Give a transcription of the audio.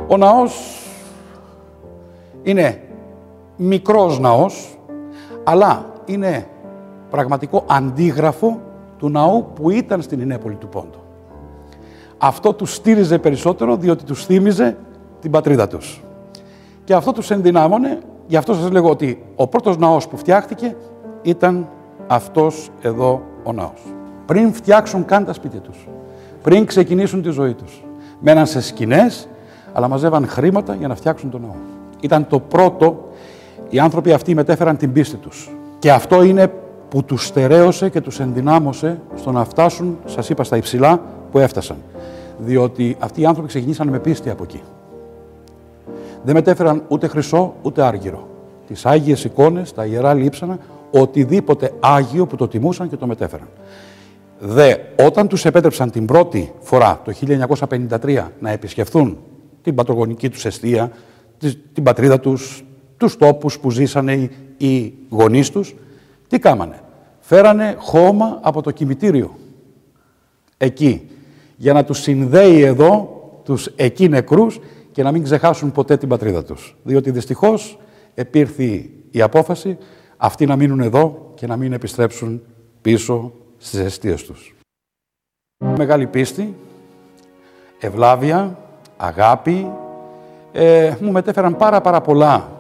Ο ναός είναι μικρός ναός, αλλά είναι πραγματικό αντίγραφο του ναού που ήταν στην Ινέπολη του Πόντου. Αυτό τους στήριζε περισσότερο, διότι τους θύμιζε την πατρίδα τους. Και αυτό τους ενδυνάμωνε, γι' αυτό σας λέγω ότι ο πρώτος ναός που φτιάχτηκε ήταν αυτός εδώ ο ναός. Πριν φτιάξουν καν τα σπίτια τους, πριν ξεκινήσουν τη ζωή τους, μέναν σε σκηνές, αλλά μαζεύαν χρήματα για να φτιάξουν τον ναό. Ήταν το πρώτο, οι άνθρωποι αυτοί μετέφεραν την πίστη τους. Και αυτό είναι που τους στερέωσε και τους ενδυνάμωσε στο να φτάσουν, σας είπα, στα υψηλά που έφτασαν. Διότι αυτοί οι άνθρωποι ξεκινήσαν με πίστη από εκεί. Δεν μετέφεραν ούτε χρυσό ούτε άργυρο. Τις άγιες εικόνες, τα ιερά λείψανα, οτιδήποτε άγιο που το τιμούσαν και το μετέφεραν. Όταν τους επέτρεψαν την πρώτη φορά, το 1953, να επισκεφθούν την πατρογονική τους εστία, την πατρίδα τους, τους τόπους που ζήσανε οι γονείς τους, τι κάμανε? Φέρανε χώμα από το κημητήριο εκεί, για να τους συνδέει εδώ τους εκεί νεκρούς και να μην ξεχάσουν ποτέ την πατρίδα τους. Διότι δυστυχώς επήρθε η απόφαση αυτοί να μείνουν εδώ και να μην επιστρέψουν πίσω στις εστίες τους. Μεγάλη πίστη, ευλάβεια, αγάπη, μου μετέφεραν πάρα πολλά